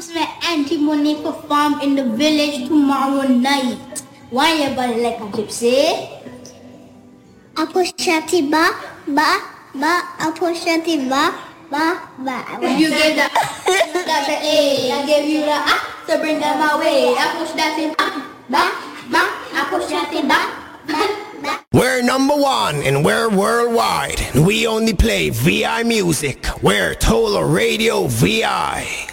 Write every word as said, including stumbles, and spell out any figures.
comes where Auntie Monique perform in the village tomorrow night. Why your body like a gypsy? Apostrophe ba, ba, ba, apostrophe ba, ba, ba. You gave the that's the A, I gave you the A, so bring them away. Apostrophe ba, ba, ba, apostrophe ba, ba, ba. We're number one and we're worldwide. We only play V I music. We're Total Radio V I.